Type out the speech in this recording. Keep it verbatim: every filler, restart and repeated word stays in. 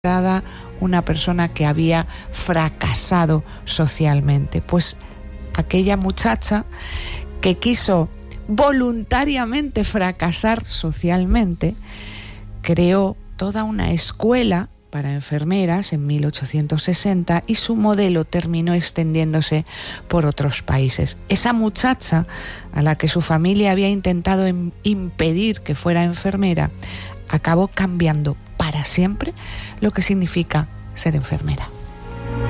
una persona que había fracasado socialmente. Pues aquella muchacha que quiso voluntariamente fracasar socialmente, creó toda una escuela para enfermeras en mil ochocientos sesenta y su modelo terminó extendiéndose por otros países. Esa muchacha, a la que su familia había intentado impedir que fuera enfermera, acabó cambiando para siempre lo que significa ser enfermera.